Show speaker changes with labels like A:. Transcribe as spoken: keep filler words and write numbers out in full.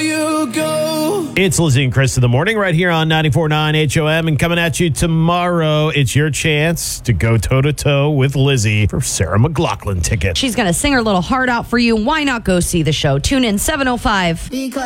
A: you go.
B: It's Lizzie and Chris in the morning right here on ninety-four point nine H O M. And coming at you tomorrow, it's your chance to go toe-to-toe with Lizzie for Sarah McLachlan tickets.
C: She's going to sing her little heart out for you. Why not go see the show? Tune in seven oh five.
A: Because